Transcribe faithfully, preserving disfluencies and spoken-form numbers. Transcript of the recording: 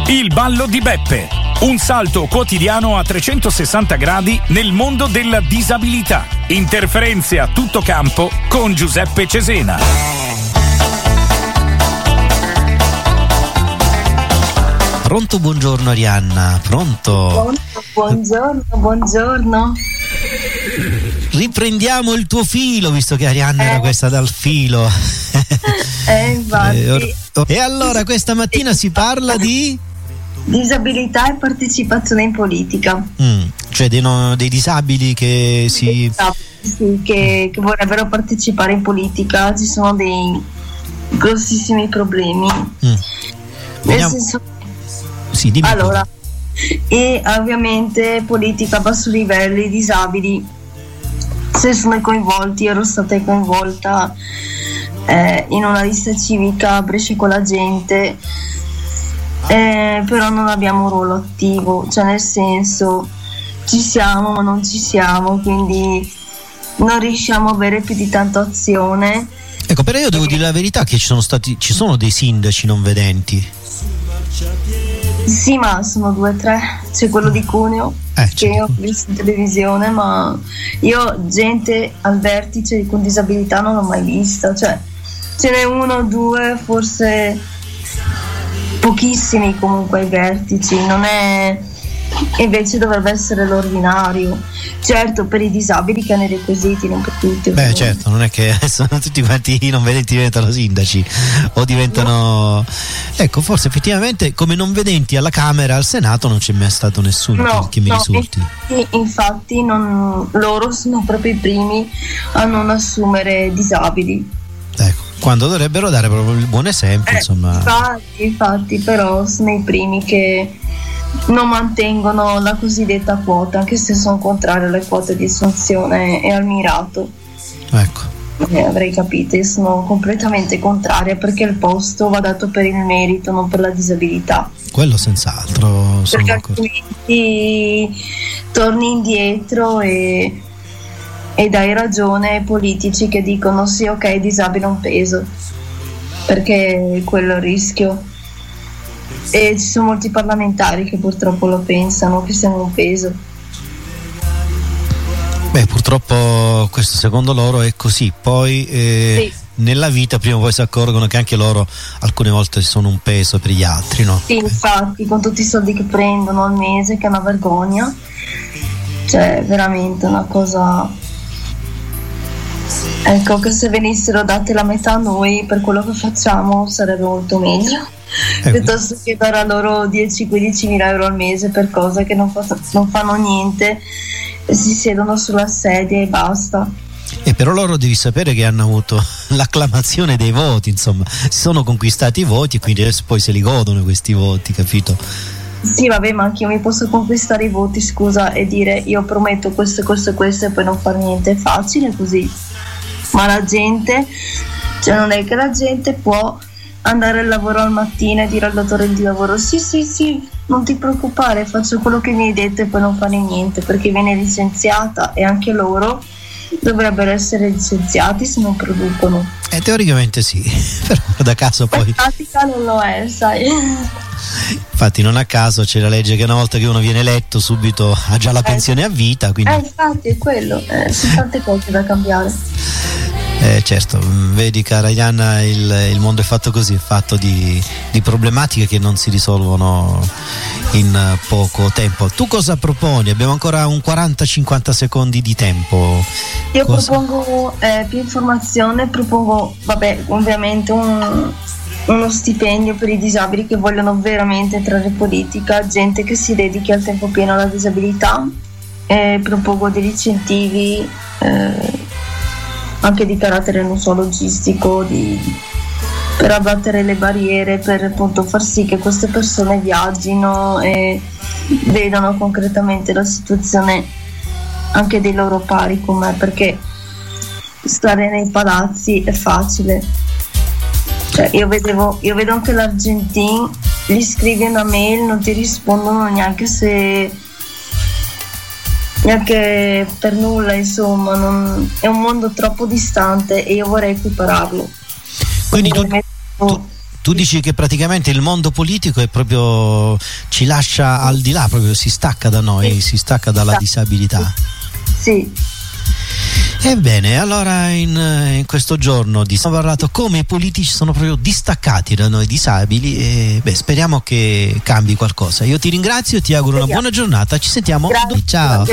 Il ballo di Beppe, un salto quotidiano a trecentosessanta gradi nel mondo della disabilità. Interferenze a tutto campo con Giuseppe Cesena. Pronto, buongiorno Arianna, pronto? Buongiorno, buongiorno. Riprendiamo il tuo filo, visto che Arianna eh. era questa dal filo. Eh, infatti. E allora questa mattina si parla di disabilità e partecipazione in politica. Mm, cioè dei, no, dei disabili che si sì, che, che vorrebbero partecipare in politica. Ci sono dei grossissimi problemi. Mm. Nel Vediamo. senso, sì, dimmi allora, e ovviamente politica a basso livello, i disabili, se sono coinvolti, ero stata coinvolta eh, in una lista civica a Brescia con la gente, eh, però non abbiamo un ruolo attivo, cioè nel senso ci siamo ma non ci siamo, quindi non riusciamo a avere più di tanta azione. Ecco, però io devo dire la verità che ci sono stati, ci sono dei sindaci non vedenti. Sì, ma sono due o tre. C'è quello di Cuneo, eh, che io ho visto in televisione, ma io gente al vertice con disabilità non l'ho mai vista. Cioè, ce n'è uno o due, forse pochissimi comunque ai vertici. Non è... Invece dovrebbe essere l'ordinario. Certo, per i disabili che hanno i requisiti, non per tutti. Beh, certo, non è che sono tutti quanti i non vedenti diventano sindaci o diventano no. Ecco, forse effettivamente come non vedenti alla Camera, al Senato non c'è mai stato nessuno no, che, che mi no, risulti. Infatti, infatti non, loro sono proprio i primi a non assumere disabili. Ecco, quando dovrebbero dare proprio il buon esempio, eh, insomma. Infatti, infatti, però sono i primi che non mantengono la cosiddetta quota, anche se sono contrario alle quote di assunzione e al mirato. Ecco. Eh, avrei capito, sono completamente contraria perché il posto va dato per il merito, non per la disabilità. Quello senz'altro. Sono perché d'accordo. altrimenti torni indietro e, e dai ragione ai politici che dicono sì, ok, disabile un peso, perché quello è il rischio. E ci sono molti parlamentari che purtroppo lo pensano, che siamo un peso. Beh, purtroppo questo secondo loro è così. Poi eh, sì. Nella vita prima o poi si accorgono che anche loro alcune volte sono un peso per gli altri, no? Sì, infatti, con tutti i soldi che prendono al mese, che è una vergogna. Cioè, veramente una cosa... Ecco, che se venissero date la metà a noi per quello che facciamo sarebbe molto meglio. Eh, piuttosto che dare a loro dieci quindici mila euro al mese per cose che non, fa, non fanno niente e si siedono sulla sedia e basta. E però loro devi sapere che hanno avuto l'acclamazione dei voti, insomma, si sono conquistati i voti e quindi adesso poi se li godono questi voti, capito? Sì, vabbè, ma anche io mi posso conquistare i voti, scusa, e dire io prometto questo, questo e questo e poi non fare niente. È facile così, ma la gente, cioè non è che la gente può andare al lavoro al mattino e dire al datore di lavoro sì sì sì non ti preoccupare, faccio quello che mi hai detto e poi non fare niente, perché viene licenziata e anche loro dovrebbero essere licenziati se non producono. Eh, teoricamente sì, però da caso poi in pratica non lo è, sai. Infatti non a caso c'è la legge che una volta che uno viene eletto subito ha già la pensione eh, a vita, quindi... eh infatti è quello, eh, sono tante cose da cambiare. Eh, certo, vedi cara Ianna, il, il mondo è fatto così, è fatto di, di problematiche che non si risolvono in poco tempo. Tu cosa proponi? Abbiamo ancora un quaranta cinquanta secondi di tempo. Io cosa? propongo eh, più informazione, propongo, vabbè, ovviamente un, uno stipendio per i disabili che vogliono veramente entrare in politica, gente che si dedichi al tempo pieno alla disabilità, eh, propongo degli incentivi eh, anche di carattere non so logistico, di, per abbattere le barriere, per appunto far sì che queste persone viaggino e vedano concretamente la situazione anche dei loro pari con me, perché stare nei palazzi è facile, cioè, io vedevo io vedo anche l'Argentin, gli scrivi una mail, non ti rispondono neanche se neanche per nulla, insomma, non, è un mondo troppo distante e io vorrei equipararlo. Quindi tu, tu, tu Tu dici che praticamente il mondo politico è proprio ci lascia al di là, proprio si stacca da noi, sì. si stacca dalla disabilità. Sì. Ebbene, allora in, in questo giorno di abbiamo parlato come i politici sono proprio distaccati da noi disabili e beh, speriamo che cambi qualcosa. Io ti ringrazio e ti auguro una buona giornata, ci sentiamo. Grazie. Ciao.